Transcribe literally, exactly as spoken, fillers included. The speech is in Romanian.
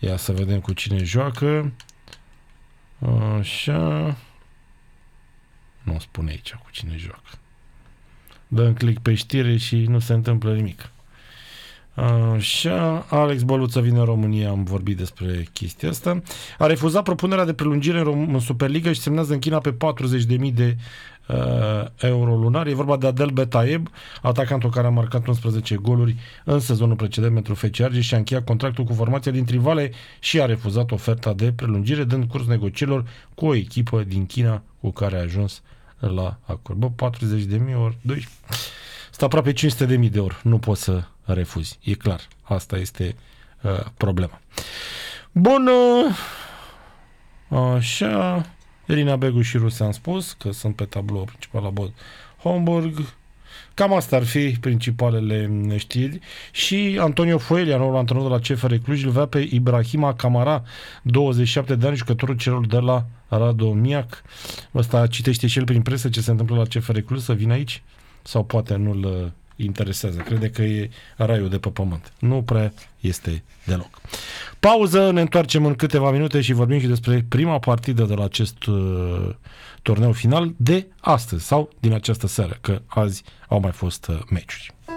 Ia să vedem cu cine joacă. Așa. Nu spune aici cu cine joacă. Dăm click pe știre și nu se întâmplă nimic. Așa, Alex Băluță vine în România, am vorbit despre chestia asta. A refuzat propunerea de prelungire în, Rom- în Superliga și semnează în China pe patruzeci de mii de uh, euro lunar. E vorba de Adel Betaeb, atacantul care a marcat unsprezece goluri în sezonul precedent pentru F C Argeș și a încheiat contractul cu formația din Trivale și a refuzat oferta de prelungire, dând curs negocierilor cu o echipă din China cu care a ajuns la acord. Bă, patruzeci de mii ori doisprezece. Stă aproape cinci sute de mii de euro. Nu poți să refuzi. E clar. Asta este uh, problema. Bun. Uh, așa. Irina Begu și Ruse am spus că sunt pe tablou principal la Bod Homburg. Cam asta ar fi principalele știri. Și Antonio Foelia, noul antrenor de la C F R Cluj, îl vrea pe Ibrahima Camara, douăzeci și șapte de ani, jucătorul celor de la Radomiac. Ăsta citește și el prin presă ce se întâmplă la C F R Cluj, să vină aici? Sau poate nu-l interesează. Crede că e raiul de pe pământ. Nu prea este deloc. Pauză, ne întoarcem în câteva minute și vorbim și despre prima partidă de la acest uh, turneu final de astăzi sau din această seară, că azi au mai fost uh, meciuri.